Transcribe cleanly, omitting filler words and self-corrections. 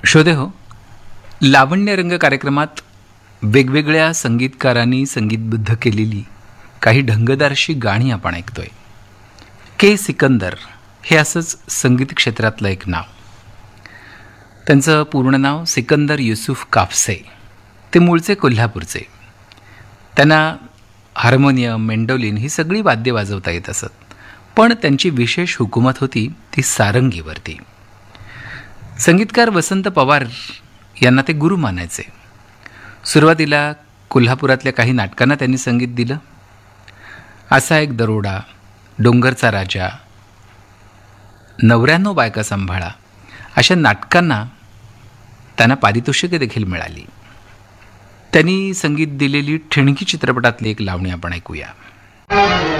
श्रोते हो, लावण्य रंग कार्यक्रमात वेगवेगळ्या संगीतकारांनी संगीतबद्ध केलेली काही ढंगदारशी गाणी आपण ऐकतोय. के सिकंदर हे असंच संगीत क्षेत्रातलं एक नाव. त्यांचं पूर्ण नाव सिकंदर युसुफ कापसे. ते मूळचे कोल्हापूरचे. त्यांना हार्मोनियम, मेंडोलिन ही सगळी वाद्य वाजवता येत असत. पण त्यांची विशेष हुकूमत होती ती सारंगीवरती. संगीतकार वसंत पवार यांना ते गुरु मानायचे. सुरुवातीला कोल्हापुरातल्या काही नाटकांना त्यांनी संगीत दिलं. असा एक दरोडा, डोंगरचा राजा, 99 बायका सांभाळा अशा नाटकांना त्यांना पारितोषिके देखील मिळाली. त्यांनी संगीत दिलेली ठिणगी चित्रपटातली एक लावणी आपण ऐकूया.